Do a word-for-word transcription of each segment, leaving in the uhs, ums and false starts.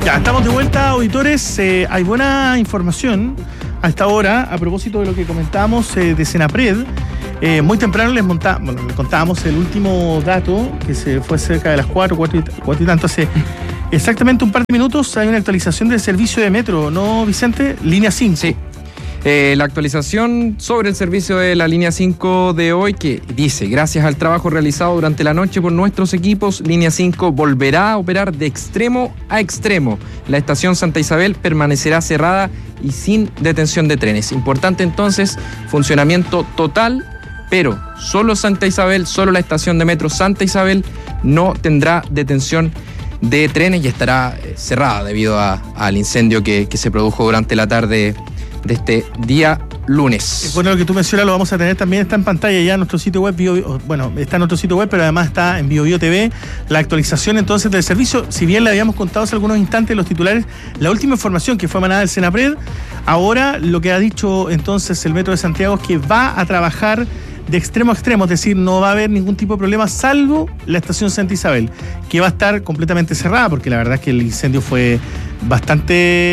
Ya, estamos de vuelta, auditores. Eh, hay buena información a esta hora a propósito de lo que comentábamos eh, de Senapred. Eh, muy temprano les, monta, bueno, les contábamos el último dato, que se fue cerca de las cuatro, cuatro y, cuatro y tanto. Hace exactamente un par de minutos hay una actualización del servicio de metro, ¿no, Vicente? Línea cinco. Sí. Eh, la actualización sobre el servicio de la línea cinco de hoy, que dice: gracias al trabajo realizado durante la noche por nuestros equipos, línea cinco volverá a operar de extremo a extremo. La estación Santa Isabel permanecerá cerrada y sin detención de trenes. Importante entonces, funcionamiento total, pero solo Santa Isabel, solo la estación de metro Santa Isabel no tendrá detención de trenes y estará cerrada debido a, al incendio que, que se produjo durante la tarde de este día lunes. Bueno, lo que tú mencionas lo vamos a tener también, está en pantalla ya en nuestro sitio web, Bio, bueno, está en nuestro sitio web, pero además está en BioBio T V, la actualización entonces del servicio. Si bien le habíamos contado hace algunos instantes los titulares, la última información que fue emanada del Senapred, ahora lo que ha dicho entonces el Metro de Santiago es que va a trabajar de extremo a extremo, es decir, no va a haber ningún tipo de problema salvo la estación Santa Isabel, que va a estar completamente cerrada, porque la verdad es que el incendio fue bastante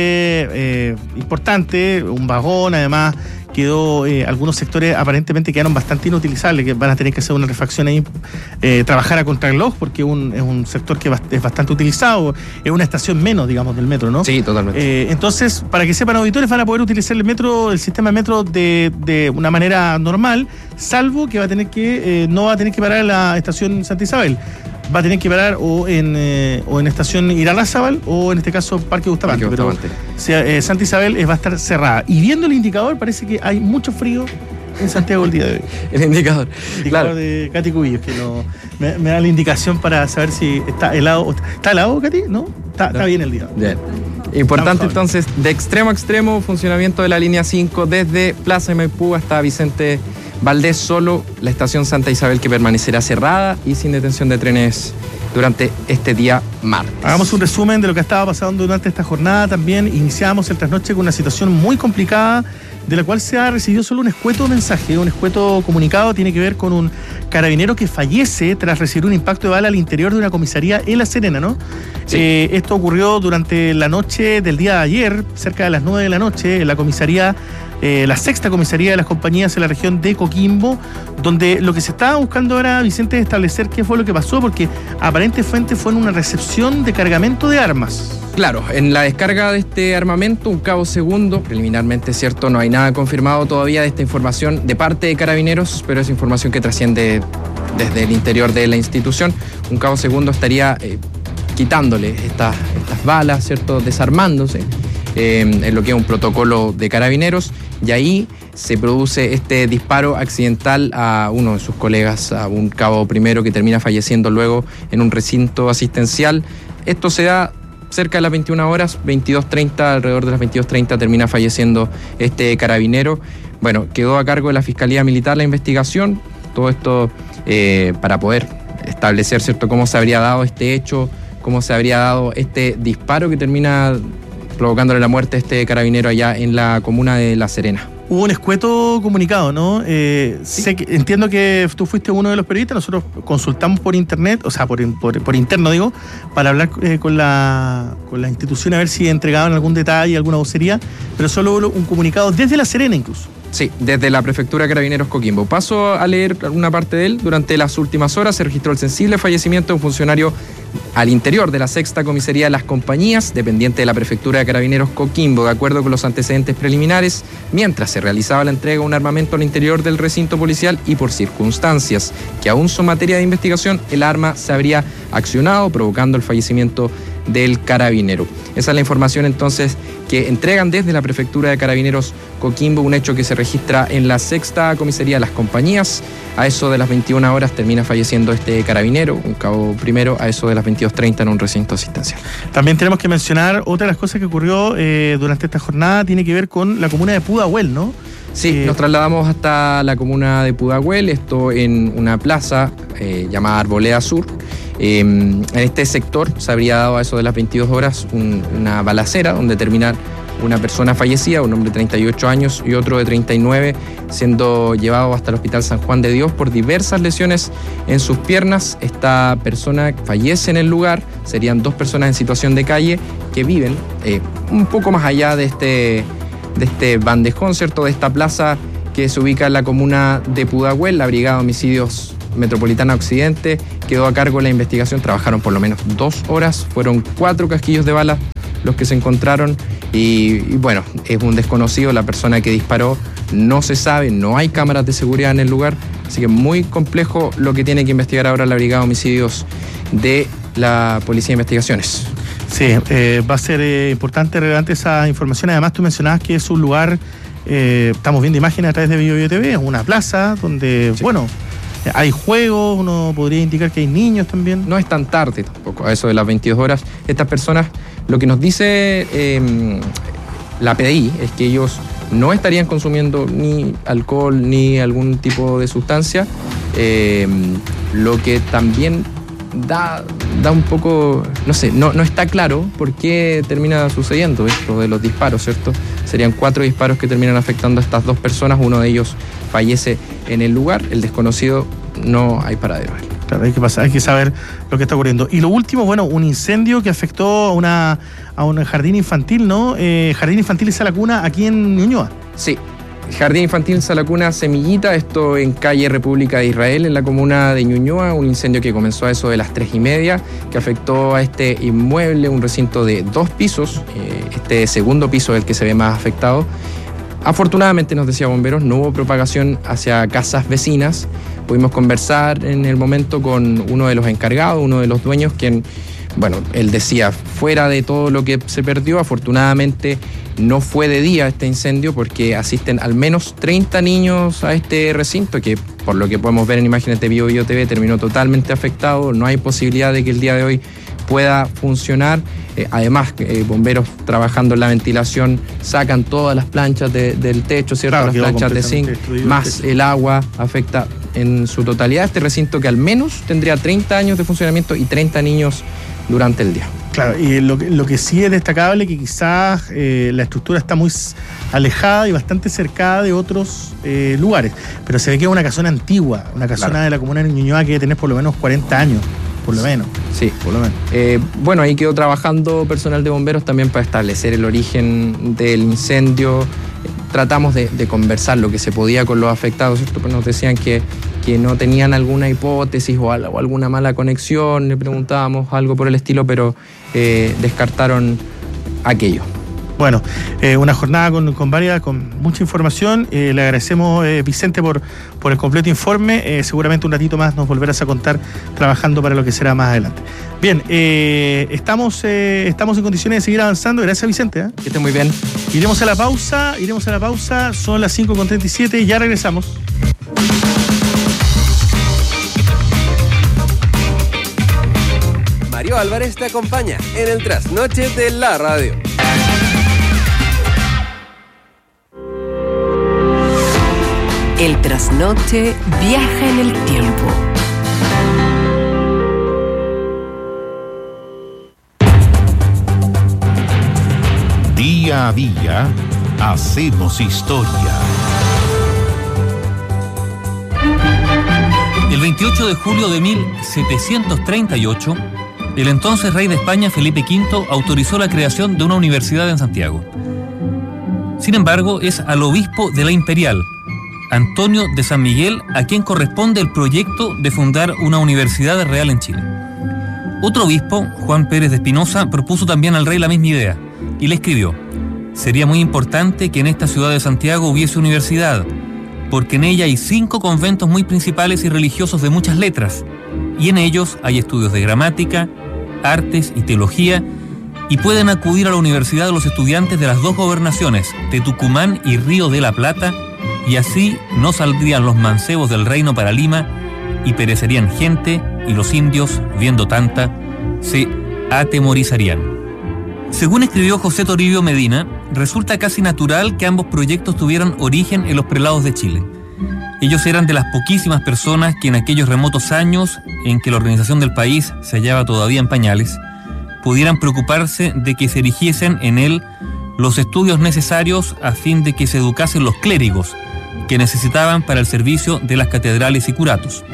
eh, importante, un vagón, además quedó, eh, algunos sectores aparentemente quedaron bastante inutilizables, que van a tener que hacer una refacción ahí, eh, trabajar a contrarreloj, porque un, es un sector que es bastante utilizado, es una estación menos, digamos, del metro, ¿no? Sí, totalmente. Eh, entonces, para que sepan, auditores, van a poder utilizar el metro, el sistema de metro de, de una manera normal, salvo que va a tener que, eh, no va a tener que parar en la estación Santa Isabel. Va a tener que parar o en eh, o en estación Irarrázaval o en este caso Parque Bustamante. Parque Bustamante. Pero sea, eh, Santa Isabel eh, va a estar cerrada. Y viendo el indicador parece que hay mucho frío en Santiago el día de hoy. El indicador. El indicador claro. de Katy Cubillos, que no, me, me da la indicación para saber si está helado. ¿Está helado, Katy? ¿No? Está, está bien el día. Bien. Importante entonces, de extremo a extremo, funcionamiento de la línea cinco desde Plaza de Maipú hasta Vicente Valdés, solo la estación Santa Isabel que permanecerá cerrada y sin detención de trenes durante este día martes. Hagamos un resumen de lo que estaba pasando durante esta jornada. También iniciamos el trasnoche con una situación muy complicada, de la cual se ha recibido solo un escueto mensaje, un escueto comunicado. Tiene que ver con un carabinero que fallece tras recibir un impacto de bala al interior de una comisaría en La Serena, ¿no? Sí. Eh, esto ocurrió durante la noche del día de ayer, cerca de las nueve de la noche, en la comisaría, eh, la sexta comisaría de las compañías en la región de Coquimbo, donde lo que se estaba buscando era, Vicente, establecer qué fue lo que pasó, porque aparentemente fue en una recepción de cargamento de armas. Claro, en la descarga de este armamento, un cabo segundo, preliminarmente, cierto, no hay nada confirmado todavía de esta información de parte de Carabineros, pero es información que trasciende desde el interior de la institución. Un cabo segundo estaría eh, quitándole estas, estas balas, cierto, desarmándose, eh, en lo que es un protocolo de Carabineros, y ahí se produce este disparo accidental a uno de sus colegas, a un cabo primero que termina falleciendo luego en un recinto asistencial. Esto se da cerca de las veintiuna horas, veintidós treinta, alrededor de las veintidós treinta termina falleciendo este carabinero. Bueno, quedó a cargo de la Fiscalía Militar la investigación, todo esto eh, para poder establecer, ¿cierto?, cómo se habría dado este hecho, cómo se habría dado este disparo que termina provocándole la muerte a este carabinero allá en la comuna de La Serena. Hubo un escueto comunicado, ¿no? Eh, ¿Sí? sé que, entiendo que tú fuiste uno de los periodistas, nosotros consultamos por internet, o sea, por, por, por interno, digo, para hablar eh, con, la, con la institución a ver si entregaban algún detalle, alguna vocería, pero solo hubo un comunicado desde La Serena incluso. Sí, desde la Prefectura de Carabineros Coquimbo. Paso a leer alguna parte de él. Durante las últimas horas se registró el sensible fallecimiento de un funcionario al interior de la sexta comisaría de las compañías, dependiente de la Prefectura de Carabineros Coquimbo, de acuerdo con los antecedentes preliminares, mientras se realizaba la entrega de un armamento al interior del recinto policial y por circunstancias que aún son materia de investigación, el arma se habría accionado, provocando el fallecimiento del carabinero. Esa es la información entonces que entregan desde la Prefectura de Carabineros Coquimbo, un hecho que se registra en la sexta comisaría de las compañías. A eso de las veintiuna horas termina falleciendo este carabinero, un cabo primero, a eso de las veintidós treinta en un recinto asistencial. También tenemos que mencionar otra de las cosas que ocurrió eh, durante esta jornada, tiene que ver con la comuna de Pudahuel, ¿no? Sí, eh, nos trasladamos hasta la comuna de Pudahuel, esto en una plaza eh, llamada Arboleda Sur. Eh, en este sector se habría dado a eso de las veintidós horas un, una balacera donde termina una persona fallecida, un hombre de treinta y ocho años y otro de treinta y nueve, siendo llevado hasta el Hospital San Juan de Dios por diversas lesiones en sus piernas. Esta persona fallece en el lugar. Serían dos personas en situación de calle que viven eh, un poco más allá de este, de este bandejón, ¿cierto?, de esta plaza que se ubica en la comuna de Pudahuel. La Brigada de Homicidios Metropolitana Occidente quedó a cargo de la investigación. Trabajaron por lo menos dos horas. Fueron cuatro casquillos de bala los que se encontraron y, y bueno, es un desconocido la persona que disparó. No se sabe, no hay cámaras de seguridad en el lugar, así que muy complejo lo que tiene que investigar ahora la Brigada de Homicidios de la Policía de Investigaciones. Sí, eh, va a ser eh, importante, relevante esa información. Además, tú mencionabas que es un lugar, eh, estamos viendo imágenes a través de BioBio T V, es una plaza donde, sí, bueno, hay juegos, uno podría indicar que hay niños también. No es tan tarde tampoco, a eso de las veintidós horas. Estas personas, lo que nos dice eh, la P D I es que ellos no estarían consumiendo ni alcohol ni algún tipo de sustancia, eh, lo que también da, da un poco, no sé, no, no está claro por qué termina sucediendo esto de los disparos, ¿cierto? Serían cuatro disparos que terminan afectando a estas dos personas, uno de ellos fallece en el lugar, el desconocido no hay paradero. Claro, hay que pasar, hay que saber lo que está ocurriendo. Y lo último, bueno, un incendio que afectó a una a un jardín infantil, ¿no? Eh, jardín infantil y Sala Cuna aquí en Ñuñoa. Sí, Jardín Infantil Sala Cuna Semillita, esto en calle República de Israel, en la comuna de Ñuñoa, un incendio que comenzó a eso de las tres y media, que afectó a este inmueble, un recinto de dos pisos, eh, este segundo piso es el que se ve más afectado. Afortunadamente, nos decía Bomberos, no hubo propagación hacia casas vecinas. Pudimos conversar en el momento con uno de los encargados, uno de los dueños, quien, bueno, él decía, fuera de todo lo que se perdió, afortunadamente no fue de día este incendio porque asisten al menos treinta niños a este recinto que, por lo que podemos ver en imágenes de BioBio T V, terminó totalmente afectado. No hay posibilidad de que el día de hoy pueda funcionar. Eh, además, eh, bomberos trabajando en la ventilación sacan todas las planchas de, del techo, ¿cierto? Claro, las planchas de zinc, más el agua afecta en su totalidad este recinto que al menos tendría treinta años de funcionamiento y treinta niños durante el día. Claro, y lo, lo que sí es destacable es que quizás eh, la estructura está muy alejada y bastante cercada de otros eh, lugares, pero se ve que es una casona antigua, una casona claro. de la comuna de Ñuñoa que debe tener por lo menos cuarenta años. Por lo menos. Sí, por lo menos. Eh, bueno, ahí quedó trabajando personal de bomberos también para establecer el origen del incendio. Tratamos de, de conversar lo que se podía con los afectados, ¿cierto? Pues nos decían que, que no tenían alguna hipótesis o, o alguna mala conexión, le preguntábamos algo por el estilo, pero eh, descartaron aquello. Bueno, eh, una jornada con, con varias, con mucha información. Eh, le agradecemos, eh, Vicente, por, por el completo informe. Eh, seguramente un ratito más nos volverás a contar trabajando para lo que será más adelante. Bien, eh, estamos, eh, estamos en condiciones de seguir avanzando. Gracias, Vicente. ¿eh? Que esté muy bien. Iremos a la pausa, iremos a la pausa. Son las cinco con treinta y siete y ya regresamos. Mario Álvarez te acompaña en el trasnoche de la radio. El trasnoche viaja en el tiempo. Día a día hacemos historia. El veintiocho de julio de mil setecientos treinta y ocho, el entonces rey de España, Felipe quinto, autorizó la creación de una universidad en Santiago. Sin embargo, es al obispo de la Imperial, Antonio de San Miguel, a quien corresponde el proyecto de fundar una universidad real en Chile. Otro obispo, Juan Pérez de Espinosa, propuso también al rey la misma idea y le escribió: sería muy importante que en esta ciudad de Santiago hubiese universidad, porque en ella hay cinco conventos muy principales y religiosos de muchas letras, y en ellos hay estudios de gramática, artes y teología, y pueden acudir a la universidad los estudiantes de las dos gobernaciones, de Tucumán y Río de la Plata, y así no saldrían los mancebos del reino para Lima y perecerían gente, y los indios, viendo tanta, se atemorizarían. Según escribió José Toribio Medina, resulta casi natural que ambos proyectos tuvieran origen en los prelados de Chile. Ellos eran de las poquísimas personas que en aquellos remotos años en que la organización del país se hallaba todavía en pañales, pudieran preocuparse de que se erigiesen en él los estudios necesarios a fin de que se educasen los clérigos que necesitaban para el servicio de las catedrales y curatos.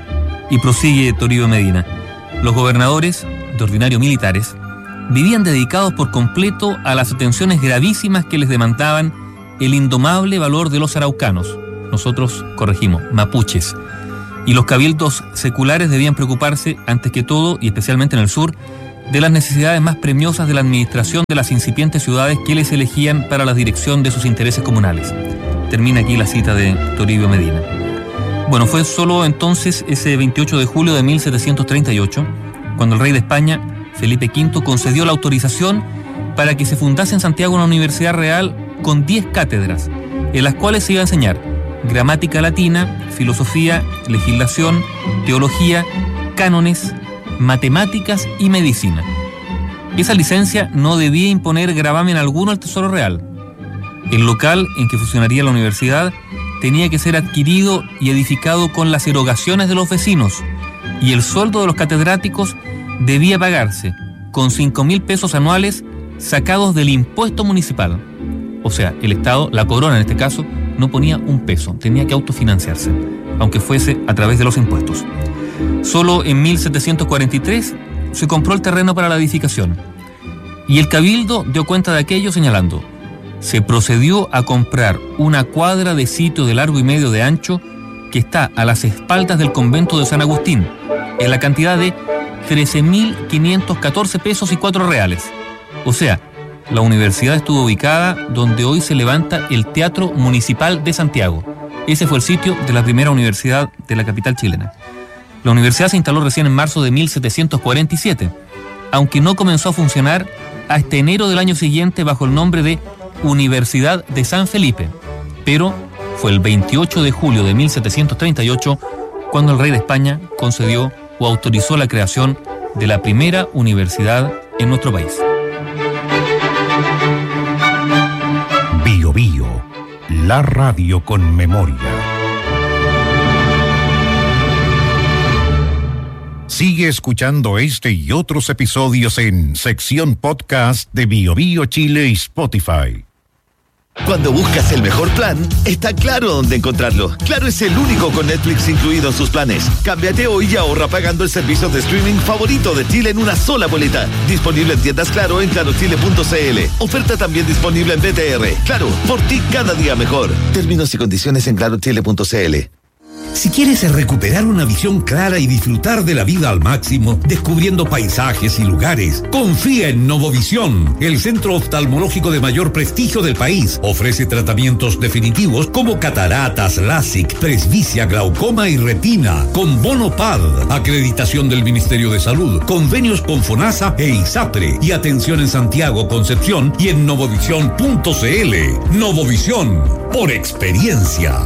Y prosigue Toribio Medina: los gobernadores, de ordinario militares, vivían dedicados por completo a las atenciones gravísimas que les demandaban el indomable valor de los araucanos, nosotros corregimos, mapuches, y los cabildos seculares debían preocuparse antes que todo, y especialmente en el sur, de las necesidades más premiosas de la administración de las incipientes ciudades que les elegían para la dirección de sus intereses comunales. Termina aquí la cita de Toribio Medina. Bueno, fue solo entonces ese veintiocho de julio de mil setecientos treinta y ocho cuando el rey de España, Felipe quinto, concedió la autorización para que se fundase en Santiago una universidad real con diez cátedras, en las cuales se iba a enseñar gramática latina, filosofía, legislación, teología, cánones, matemáticas y medicina. Esa licencia no debía imponer gravamen alguno al Tesoro Real. El local en que funcionaría la universidad tenía que ser adquirido y edificado con las erogaciones de los vecinos, y el sueldo de los catedráticos debía pagarse con cinco mil pesos anuales sacados del impuesto municipal. O sea, el Estado, la corona en este caso, no ponía un peso, tenía que autofinanciarse, aunque fuese a través de los impuestos. Solo en mil setecientos cuarenta y tres se compró el terreno para la edificación, y el cabildo dio cuenta de aquello señalando: se procedió a comprar una cuadra de sitio de largo y medio de ancho que está a las espaldas del convento de San Agustín, en la cantidad de trece mil quinientos catorce pesos y cuatro reales. O sea, la universidad estuvo ubicada donde hoy se levanta el Teatro Municipal de Santiago. Ese fue el sitio de la primera universidad de la capital chilena. La universidad se instaló recién en marzo de mil setecientos cuarenta y siete, aunque no comenzó a funcionar hasta enero del año siguiente bajo el nombre de Universidad de San Felipe. Pero fue el veintiocho de julio de mil setecientos treinta y ocho cuando el rey de España concedió o autorizó la creación de la primera universidad en nuestro país. Bio Bio, la radio con memoria. Sigue escuchando este y otros episodios en sección podcast de Bio Bio Chile y Spotify. Cuando buscas el mejor plan, está Claro dónde encontrarlo. Claro es el único con Netflix incluido en sus planes. Cámbiate hoy y ahorra pagando el servicio de streaming favorito de Chile en una sola boleta. Disponible en tiendas Claro en claro chile punto c l. Oferta también disponible en B T R. Claro, por ti cada día mejor. Términos y condiciones en claro chile punto c l. Si quieres recuperar una visión clara y disfrutar de la vida al máximo, descubriendo paisajes y lugares, confía en Novovisión, el centro oftalmológico de mayor prestigio del país. Ofrece tratamientos definitivos como cataratas, LASIK, presbicia, glaucoma y retina, con bono P A D, acreditación del Ministerio de Salud, convenios con FONASA e ISAPRE, y atención en Santiago, Concepción y en novovisión punto c l. Novovisión, por experiencia.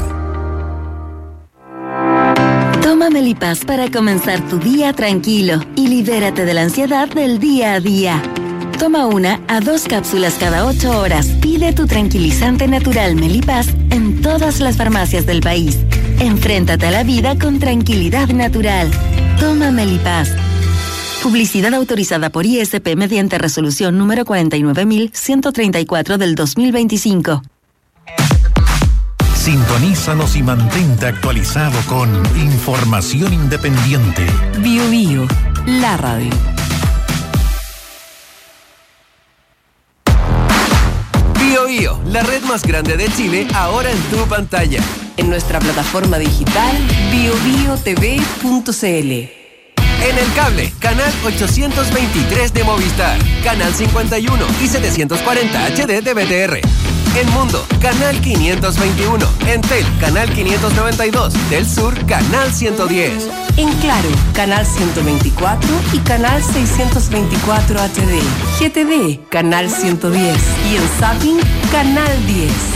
Toma Melipaz para comenzar tu día tranquilo y libérate de la ansiedad del día a día. Toma una a dos cápsulas cada ocho horas. Pide tu tranquilizante natural Melipaz en todas las farmacias del país. Enfréntate a la vida con tranquilidad natural. Toma Melipaz. Publicidad autorizada por I S P mediante resolución número cuarenta y nueve mil ciento treinta y cuatro del dos mil veinticinco. Sintonízanos y mantente actualizado con información independiente. Bio Bio, la radio. Bio Bio, la red más grande de Chile, ahora en tu pantalla. En nuestra plataforma digital bio bio t v punto c l. En el cable, canal ochocientos veintitrés de Movistar, canal cincuenta y uno y setecientos cuarenta H D de B T R. En Mundo, canal quinientos veintiuno. En Tel, canal quinientos noventa y dos. Del Sur, canal ciento diez. En Claro, canal ciento veinticuatro y canal seiscientos veinticuatro H D. G T V, canal ciento diez. Y en Zapping, canal diez. Bio Bio, se escucha y también se ve.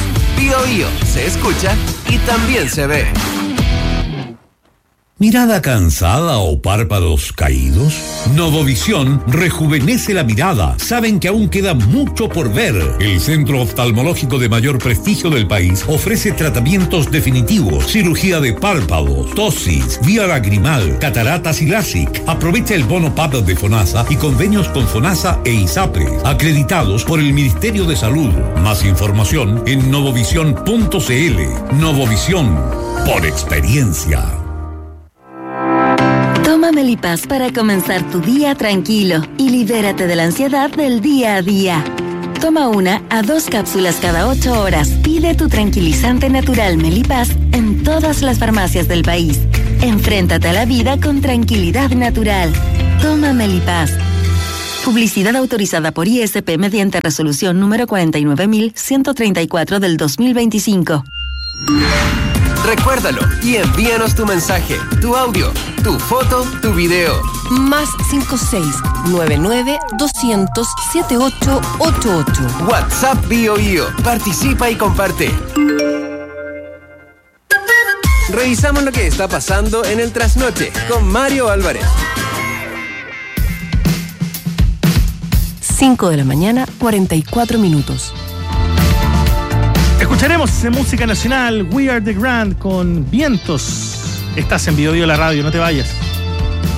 ¿Mirada cansada o párpados caídos? Novovisión rejuvenece la mirada. Saben que aún queda mucho por ver. El centro oftalmológico de mayor prestigio del país ofrece tratamientos definitivos, cirugía de párpados, tosis, vía lagrimal, cataratas y LASIK. Aprovecha el bono P A P de FONASA y convenios con FONASA e ISAPRE, acreditados por el Ministerio de Salud. Más información en novovisión punto cl. Novovisión, por experiencia. Toma Melipaz para comenzar tu día tranquilo y libérate de la ansiedad del día a día. Toma una a dos cápsulas cada ocho horas. Pide tu tranquilizante natural Melipaz en todas las farmacias del país. Enfréntate a la vida con tranquilidad natural. Toma Melipaz. Publicidad autorizada por I S P mediante resolución número cuarenta y nueve mil ciento treinta y cuatro del dos mil veinticinco. Recuérdalo y envíanos tu mensaje, tu audio, tu foto, tu video. Más cinco seis nueve nueve doscientos setenta y ocho ochenta y ocho. WhatsApp Bio Bio. Participa y comparte. Revisamos lo que está pasando en el trasnoche con Mario Álvarez. cinco de la mañana, cuarenta y cuatro minutos. Escucharemos en música nacional We Are The Grand con Vientos. Estás en Bio Bio la radio, no te vayas.